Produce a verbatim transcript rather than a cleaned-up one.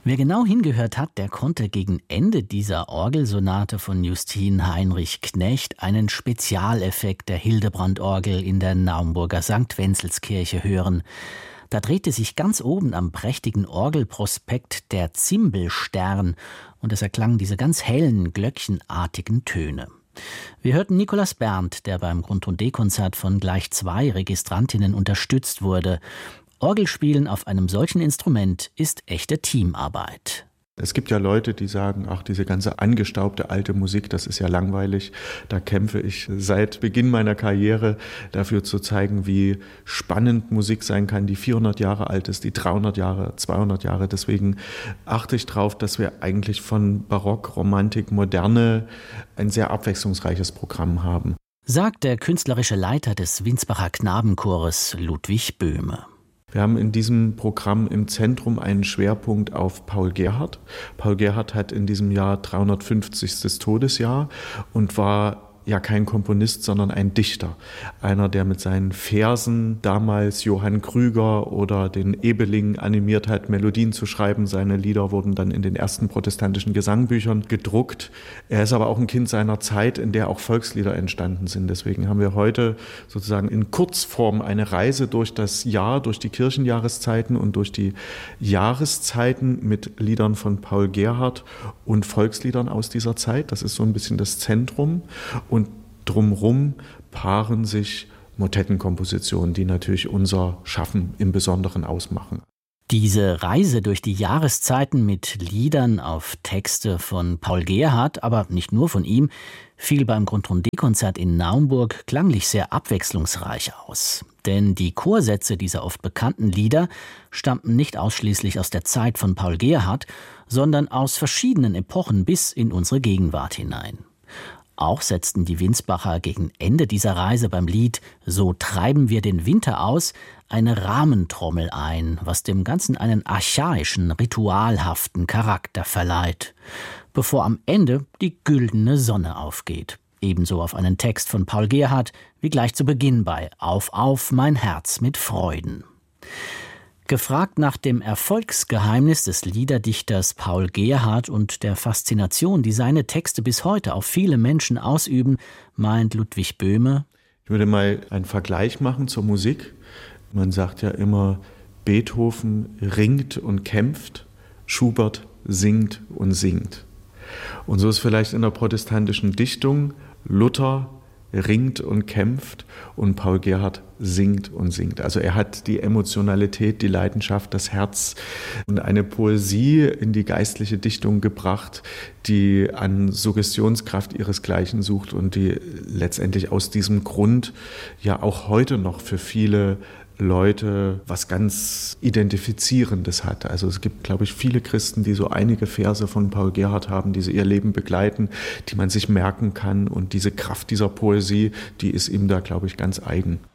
Wer genau hingehört hat, der konnte gegen Ende dieser Orgelsonate von Justin Heinrich Knecht einen Spezialeffekt der Hildebrandorgel in der Naumburger Sankt Wenzelskirche hören. Da drehte sich ganz oben am prächtigen Orgelprospekt der Zimbelstern und es erklangen diese ganz hellen, glöckchenartigen Töne. Wir hörten Nikolaus Berndt, der beim Grundton D-Konzert von gleich zwei Registrantinnen unterstützt wurde. Orgelspielen auf einem solchen Instrument ist echte Teamarbeit. Es gibt ja Leute, die sagen, ach, diese ganze angestaubte alte Musik, das ist ja langweilig. Da kämpfe ich seit Beginn meiner Karriere dafür zu zeigen, wie spannend Musik sein kann, die vierhundert Jahre alt ist, die dreihundert Jahre, zweihundert Jahre. Deswegen achte ich darauf, dass wir eigentlich von Barock, Romantik, Moderne ein sehr abwechslungsreiches Programm haben. Sagt der künstlerische Leiter des Winsbacher Knabenchores Ludwig Böhme. Wir haben in diesem Programm im Zentrum einen Schwerpunkt auf Paul Gerhardt. Paul Gerhardt hat in diesem Jahr dreihundertfünfzigstes Todesjahr und war ja kein Komponist, sondern ein Dichter. Einer, der mit seinen Versen damals Johann Krüger oder den Ebeling animiert hat, Melodien zu schreiben. Seine Lieder wurden dann in den ersten protestantischen Gesangbüchern gedruckt. Er ist aber auch ein Kind seiner Zeit, in der auch Volkslieder entstanden sind. Deswegen haben wir heute sozusagen in Kurzform eine Reise durch das Jahr, durch die Kirchenjahreszeiten und durch die Jahreszeiten mit Liedern von Paul Gerhardt und Volksliedern aus dieser Zeit. Das ist so ein bisschen das Zentrum. Und drumherum paaren sich Motettenkompositionen, die natürlich unser Schaffen im Besonderen ausmachen. Diese Reise durch die Jahreszeiten mit Liedern auf Texte von Paul Gerhardt, aber nicht nur von ihm, fiel beim Grundton D-Konzert in Naumburg klanglich sehr abwechslungsreich aus. Denn die Chorsätze dieser oft bekannten Lieder stammten nicht ausschließlich aus der Zeit von Paul Gerhardt, sondern aus verschiedenen Epochen bis in unsere Gegenwart hinein. Auch setzten die Winsbacher gegen Ende dieser Reise beim Lied »So treiben wir den Winter aus« eine Rahmentrommel ein, was dem Ganzen einen archaischen, ritualhaften Charakter verleiht, bevor am Ende die güldene Sonne aufgeht. Ebenso auf einen Text von Paul Gerhardt wie gleich zu Beginn bei »Auf, auf, mein Herz mit Freuden«. Gefragt nach dem Erfolgsgeheimnis des Liederdichters Paul Gerhardt und der Faszination, die seine Texte bis heute auf viele Menschen ausüben, meint Ludwig Böhme: Ich würde mal einen Vergleich machen zur Musik. Man sagt ja immer, Beethoven ringt und kämpft, Schubert singt und singt. Und so ist vielleicht in der protestantischen Dichtung Luther ringt und kämpft und Paul Gerhardt singt und singt. Also er hat die Emotionalität, die Leidenschaft, das Herz und eine Poesie in die geistliche Dichtung gebracht, die an Suggestionskraft ihresgleichen sucht und die letztendlich aus diesem Grund ja auch heute noch für viele Leute was ganz Identifizierendes hat. Also es gibt, glaube ich, viele Christen, die so einige Verse von Paul Gerhardt haben, die sie ihr Leben begleiten, die man sich merken kann. Und diese Kraft dieser Poesie, die ist ihm da, glaube ich, ganz eigen.